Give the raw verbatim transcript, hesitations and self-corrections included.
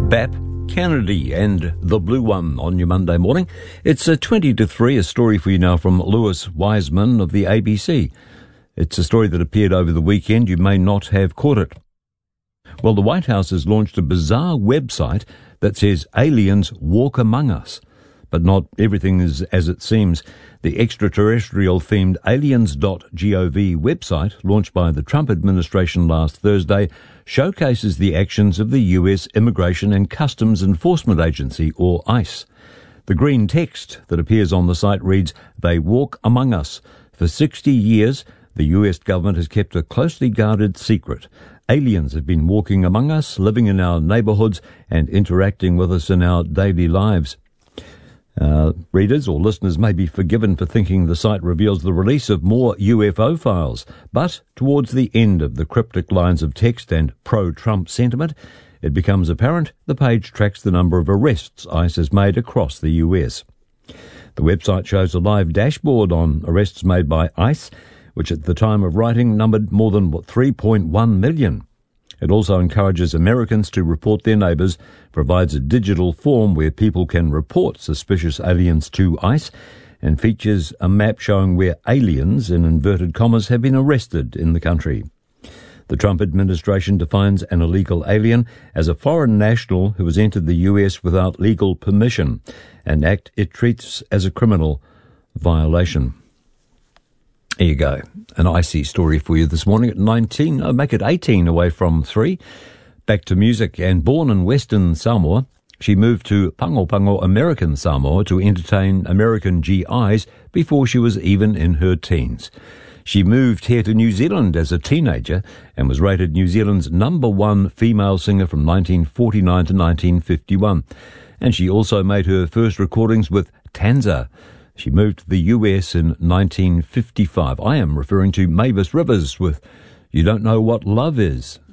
Bap Kennedy and The Blue One on your Monday morning. It's a twenty to three, a story for you now from Lewis Wiseman of the A B C. It's a story that appeared over the weekend. You may not have caught it. Well, the White House has launched a bizarre website that says aliens walk among us. But not everything is as it seems. The extraterrestrial-themed aliens dot gov website, launched by the Trump administration last Thursday, showcases the actions of the U S Immigration and Customs Enforcement Agency, or ICE. The green text that appears on the site reads, "They walk among us. For sixty years, the U S government has kept a closely guarded secret. Aliens have been walking among us, living in our neighbourhoods and interacting with us in our daily lives." Uh, readers or listeners may be forgiven for thinking the site reveals the release of more U F O files, but towards the end of the cryptic lines of text and pro-Trump sentiment, it becomes apparent the page tracks the number of arrests ICE has made across the U S. The website shows a live dashboard on arrests made by ICE, which at the time of writing numbered more than what, three point one million. It also encourages Americans to report their neighbours, provides a digital form where people can report suspicious aliens to ICE, and features a map showing where aliens, in inverted commas, have been arrested in the country. The Trump administration defines an illegal alien as a foreign national who has entered the U S without legal permission, an act it treats as a criminal violation. There you go. An icy story for you this morning at nineteen. Oh, make it eighteen away from three. Back to music. And born in Western Samoa, she moved to Pago Pago, American Samoa, to entertain American G Is before she was even in her teens. She moved here to New Zealand as a teenager and was rated New Zealand's number one female singer from nineteen forty-nine to nineteen fifty-one. And she also made her first recordings with Tanza. She moved to the U S in nineteen fifty-five. I am referring to Mavis Rivers with You Don't Know What Love Is.